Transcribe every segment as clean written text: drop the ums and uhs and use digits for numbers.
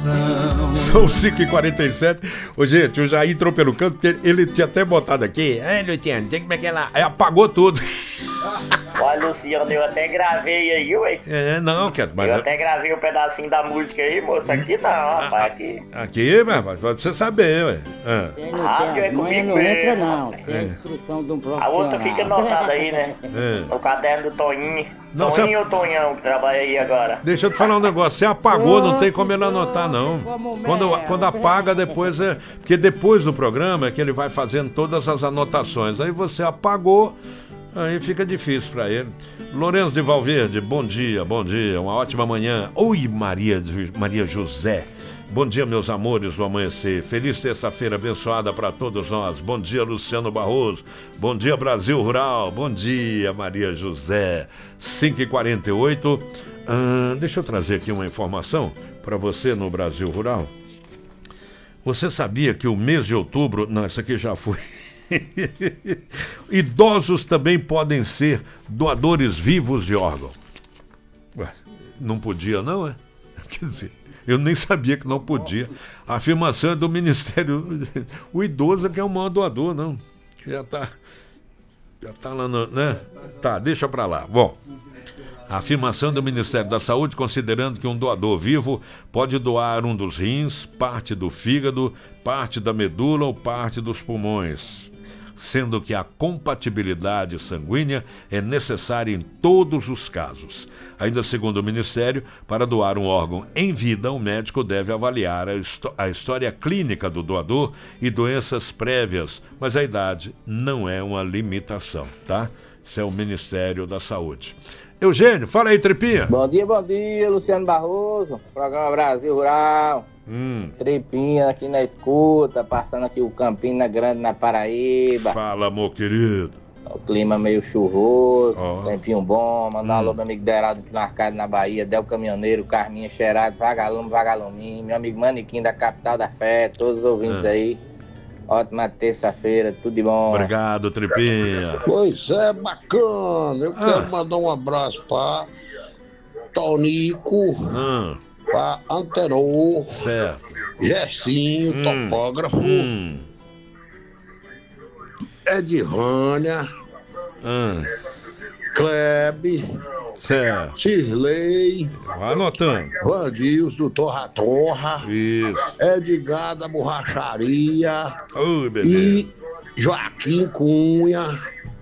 São 5h47. Ô, gente, o Jair entrou pelo canto, porque ele tinha até botado aqui. Luciano, tem como é que ela... Aí apagou tudo. Olha, Luciano, eu até gravei aí, ué. Não, quero... Mas... Eu até gravei um pedacinho da música aí, moço. Aqui não, rapaz, aqui. Aqui, mas pra você saber, ué. Rádio é comigo não entra, mesmo. não. Tem a instrução de um A profissional. outra fica anotada aí, né? No caderno do Toninho. Não, Toninho ou Tonhão que trabalha aí agora? Deixa eu te falar um negócio. Você apagou, não tem como ele anotar, não. Quando apaga, depois é... Porque depois do programa é que ele vai fazendo todas as anotações. Aí você apagou... Aí fica difícil para ele. Lourenço de Valverde, bom dia, uma ótima manhã. Oi, Maria José. Bom dia, meus amores do amanhecer. Feliz terça-feira abençoada para todos nós. Bom dia, Luciano Barroso. Bom dia, Brasil Rural. Bom dia, Maria José. 5h48. Deixa eu trazer aqui uma informação para você no Brasil Rural. Você sabia que o mês de outubro... Não, isso aqui já foi... Idosos também podem ser doadores vivos de órgão. Ué, não podia não, é? Quer dizer, eu nem sabia que não podia. A afirmação é do Ministério. O idoso é que é o maior doador, não. Já tá lá, né? Tá, deixa pra lá. Bom, a afirmação do Ministério da Saúde, considerando que um doador vivo pode doar um dos rins, parte do fígado, parte da medula ou parte dos pulmões, sendo que a compatibilidade sanguínea é necessária em todos os casos. Ainda segundo o Ministério, para doar um órgão em vida, o médico deve avaliar a história clínica do doador e doenças prévias, mas a idade não é uma limitação, tá? Isso é o Ministério da Saúde. Eugênio, fala aí, Tripinha. Bom dia, Luciano Barroso, programa Brasil Rural. Tripinha aqui na escuta, passando aqui o Campina Grande na Paraíba. Fala, meu querido. O clima meio chuvoso, tempinho bom. Mandar um alô pro meu amigo Deraldo no Arcado na Bahia, Del Caminhoneiro, Carminha Cheirado, Vagalume, meu amigo Manequim da Capital da Fé, todos os ouvintes aí. Ótima terça-feira, tudo de bom. Obrigado, Tripinha. Pois é, bacana. Eu quero mandar um abraço para Tonico, para Antenor, certo. Gessinho, topógrafo, Edivânia, Klebe, certo. Cirlei, Vai anotando. Vandils do Torra Torra, isso. Edgar da Borracharia, bebê. e Joaquim Cunha,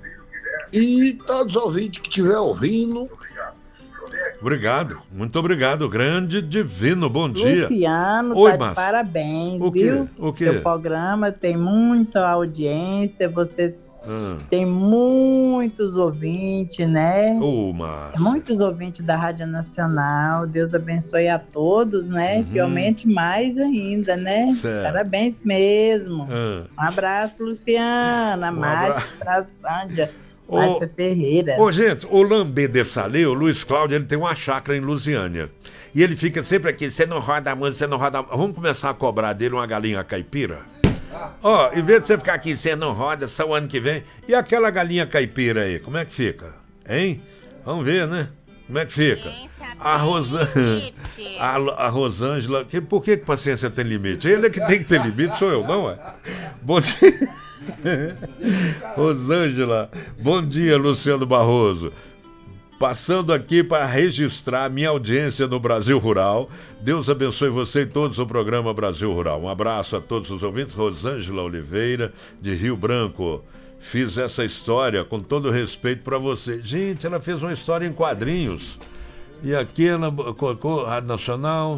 e todos os ouvintes que estiver ouvindo. Obrigado, muito obrigado, grande divino, bom dia. Luciano, Oi, tá de Márcio. Parabéns, O quê? viu? O quê? Seu programa tem muita audiência, você tem muitos ouvintes, né? Márcio. Muitos ouvintes da Rádio Nacional, Deus abençoe a todos, né? Que aumente mais ainda, né? Certo. Parabéns mesmo. Um abraço, Luciana, Márcia, Márcia Ferreira. Gente, o Lambê de Salê, o Luiz Cláudio, ele tem uma chácara em Lusiânia. E ele fica sempre aqui, você não roda a música, você não roda a... Vamos começar a cobrar dele uma galinha caipira? Em vez de você ficar aqui, você não roda, só o ano que vem. E aquela galinha caipira aí, como é que fica? Hein? Vamos ver, né? Como é que fica? A Rosângela... Por que paciência tem limite? Ele é que tem que ter limite, sou eu, não é? Bom dia... Rosângela, bom dia, Luciano Barroso. Passando aqui para registrar minha audiência no Brasil Rural. Deus abençoe você e todos o programa Brasil Rural. Um abraço a todos os ouvintes. Rosângela Oliveira, de Rio Branco. Fiz essa história com todo respeito para você. Gente, ela fez uma história em quadrinhos. E aqui ela colocou Rádio Nacional.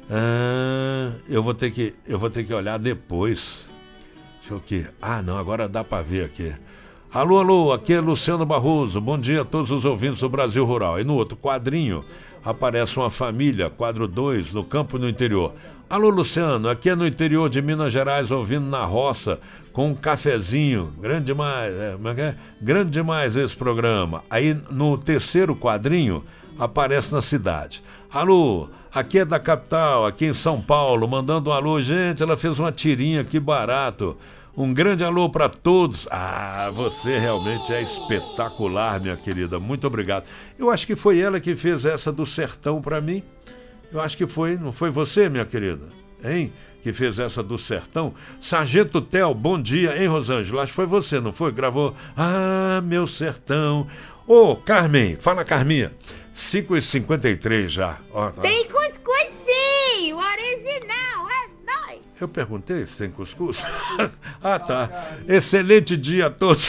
Eu vou ter que olhar depois. Deixa eu aqui. Não, agora dá para ver aqui. Alô, aqui é Luciano Barroso. Bom dia a todos os ouvintes do Brasil Rural. E no outro quadrinho aparece uma família, quadro 2, no campo no interior. Alô, Luciano, aqui é no interior de Minas Gerais, ouvindo na roça, com um cafezinho. Grande demais, grande demais esse programa. Aí no terceiro quadrinho aparece na cidade. Alô, aqui é da capital, aqui em São Paulo, mandando um alô. Gente, ela fez uma tirinha, que barato. Um grande alô para todos. Você realmente é espetacular, minha querida. Muito obrigado. Eu acho que foi ela que fez essa do sertão para mim. Eu acho que foi, não foi você, minha querida? Hein? Que fez essa do sertão. Sargento Tel, bom dia, hein, Rosângela? Acho que foi você, não foi? Gravou, meu sertão. Ô, Carmen, fala, Carminha. 5h53 já. Ó, tá. Tem cuscuz sim, o original, é nóis. Eu perguntei se tem cuscuz. Tá. Excelente dia a todos.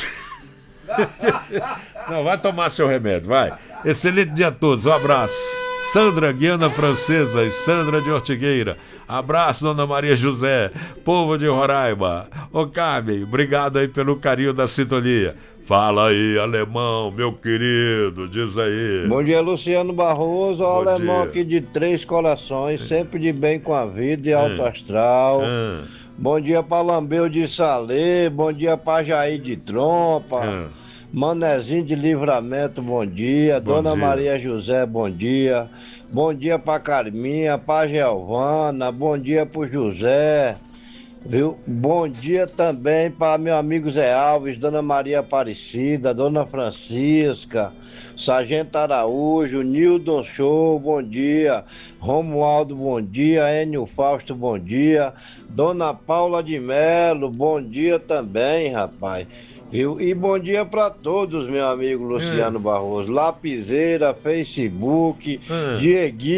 Não, vai tomar seu remédio, vai. Excelente dia a todos, um abraço. Sandra, Guiana Francesa e Sandra de Ortigueira. Abraço, Dona Maria José, povo de Roraima. Ô, Carmen, obrigado aí pelo carinho da sintonia. Fala aí, alemão, meu querido, diz aí. Bom dia, Luciano Barroso, o Bom alemão dia. aqui de Três Corações, sempre de bem com a vida e alto astral. Bom dia pra Lambeu de Salê, bom dia pra Jair de Trompa, Manezinho de Livramento, bom dia. Dona dia. Maria José, bom dia. Bom dia pra Carminha, pra Giovana, bom dia pro José. Viu? Bom dia também para meu amigo Zé Alves, Dona Maria Aparecida, Dona Francisca, Sargento Araújo, Nildon Show, bom dia. Romualdo, bom dia. Enio Fausto, bom dia. Dona Paula de Melo, bom dia também, rapaz. Viu? E bom dia para todos, meu amigo Luciano Barroso. Lapiseira, Facebook, Dieguinho.